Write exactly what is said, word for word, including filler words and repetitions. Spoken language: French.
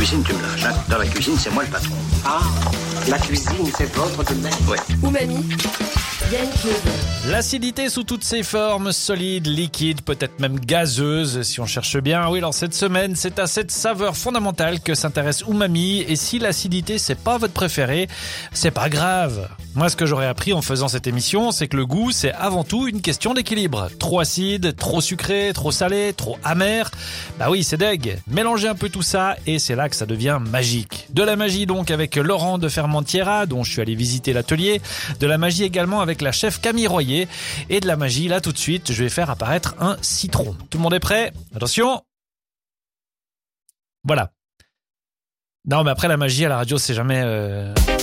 cuisine, tu me lâches. Hein. Dans la cuisine, c'est moi le patron. Ah, la cuisine, c'est votre domaine. Ouais. Umami, Yannick Neveu. L'acidité sous toutes ses formes, solide, liquide, peut-être même gazeuse, si on cherche bien. Oui, alors cette semaine, c'est à cette saveur fondamentale que s'intéresse Umami. Et si l'acidité, c'est pas votre préféré, c'est pas grave. Moi, ce que j'aurais appris en faisant cette émission, c'est que le goût, c'est avant tout une question d'équilibre. Trop acide, trop sucré, trop salé, trop amer. Bah oui, c'est deg. Mélangez un peu tout ça et c'est là que ça devient magique. De la magie donc avec Laurent de Fermentiera, dont je suis allé visiter l'atelier. De la magie également avec la chef Camille Royer. Et de la magie, là tout de suite, je vais faire apparaître un citron. Tout le monde est prêt ? Attention ! Voilà. Non, mais après la magie à la radio, c'est jamais... Euh...